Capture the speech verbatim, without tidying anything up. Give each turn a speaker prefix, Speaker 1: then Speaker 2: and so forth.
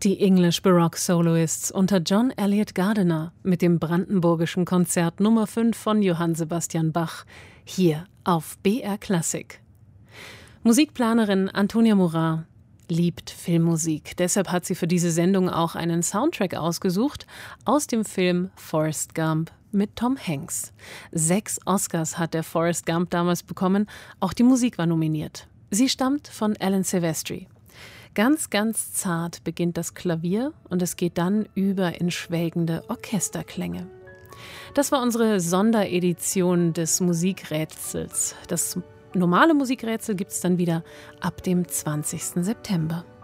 Speaker 1: Die English Baroque Soloists unter John Eliot Gardiner mit dem Brandenburgischen Konzert Nummer fünf von Johann Sebastian Bach, hier auf B R Klassik. Musikplanerin Antonia Morin liebt Filmmusik. Deshalb hat sie für diese Sendung auch einen Soundtrack ausgesucht aus dem Film Forrest Gump mit Tom Hanks. Sechs Oscars hat der Forrest Gump damals bekommen, auch die Musik war nominiert. Sie stammt von Alan Silvestri. Ganz, ganz zart beginnt das Klavier und es geht dann über in schwelgende Orchesterklänge. Das war unsere Sonderedition des Musikrätsels. Das normale Musikrätsel gibt es dann wieder ab dem zwanzigsten September.